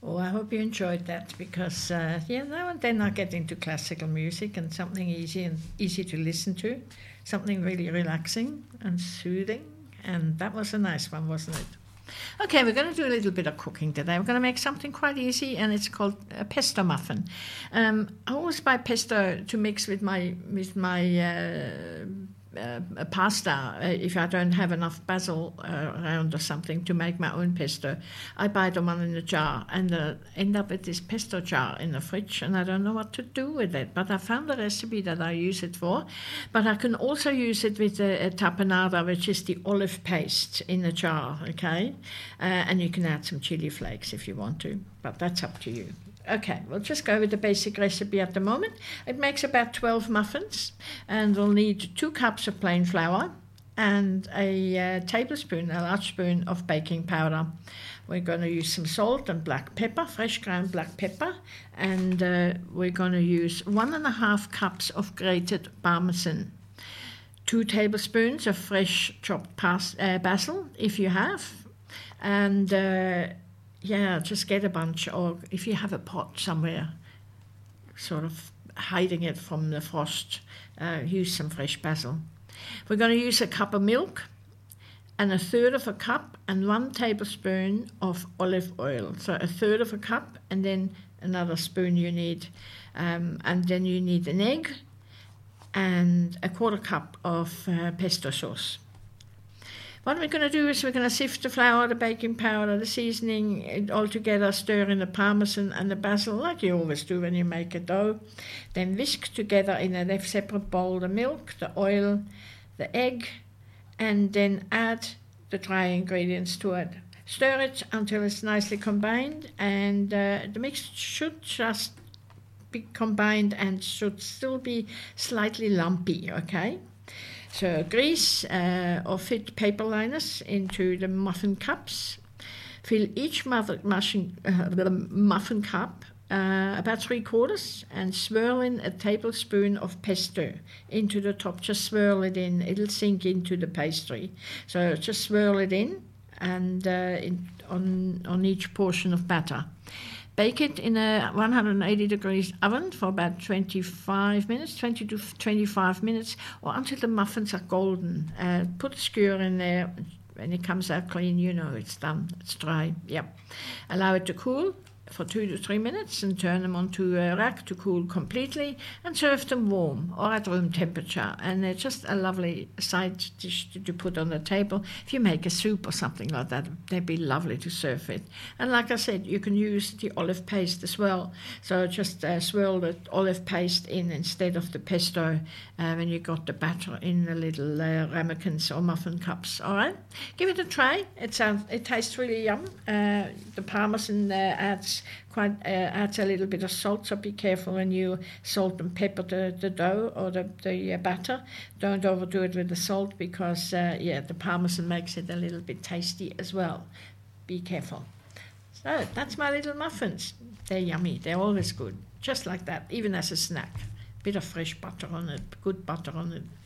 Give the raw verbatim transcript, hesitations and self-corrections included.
Oh, I hope you enjoyed that because, uh, yeah, now and then I get into classical music and something easy and easy to listen to, something really relaxing and soothing, and that was a nice one, wasn't it? Okay, we're going to do a little bit of cooking today. We're going to make something quite easy, and it's called a pesto muffin. Um, I always buy pesto to mix with my with my uh, uh, pasta uh, if I don't have enough basil uh, around or something to make my own pesto. I buy the one in a jar and uh, end up with this pesto jar in the fridge, and I don't know what to do with it. But I found a recipe that I use it for. But I can also use it with a, a tapenade, which is the olive paste in a jar, okay? Uh, and you can add some chili flakes if you want to, but that's up to you. Okay, we'll just go with the basic recipe at the moment. It makes about twelve muffins, and we'll need two cups of plain flour and a uh, tablespoon, a large spoon of baking powder. We're going to use some salt and black pepper, fresh ground black pepper, and uh, we're going to use one and a half cups of grated parmesan, two tablespoons of fresh chopped pas- uh, basil, if you have, and uh, yeah, just get a bunch, or if you have a pot somewhere, sort of hiding it from the frost, uh, use some fresh basil. We're going to use a cup of milk and a third of a cup and one tablespoon of olive oil. So a third of a cup and then another spoon you need. Um, and then you need an egg and a quarter cup of uh, pesto sauce. What we're going to do is we're going to sift the flour, the baking powder, the seasoning all together, stir in the parmesan and the basil like you always do when you make a dough. Then whisk together in a separate bowl the milk, the oil, the egg, and then add the dry ingredients to it. Stir it until it's nicely combined, and uh, the mix should just be combined and should still be slightly lumpy, okay? So grease uh, or fit paper liners into the muffin cups. Fill each muffin, muffin, uh, muffin cup uh, about three quarters and swirl in a tablespoon of pesto into the top. Just swirl it in. It'll sink into the pastry. So just swirl it in and uh, in, on, on each portion of batter. Bake it in a one hundred eighty degrees oven for about twenty-five minutes, twenty to twenty-five minutes, or until the muffins are golden. Uh, put a skewer in there. When it comes out clean, you know it's done. It's dry. Yep. Allow it to cool for two to three minutes and turn them onto a rack to cool completely and serve them warm or at room temperature. And they're just a lovely side dish to, to put on the table. If you make a soup or something like that, they'd be lovely to serve it. And like I said, you can use the olive paste as well. So just uh, swirl the olive paste in instead of the pesto uh, when you got the batter in the little uh, ramekins or muffin cups. All right, give it a try. It sounds, it tastes really yum. Uh, the parmesan uh, adds quite uh, adds a little bit of salt, so be careful when you salt and pepper the, the dough or the, the uh, batter. Don't overdo it with the salt because uh, yeah, the parmesan makes it a little bit tasty as well. Be careful. So that's my little muffins. They're yummy. They're always good, just like that, even as a snack. Bit of fresh butter on it, good butter on it.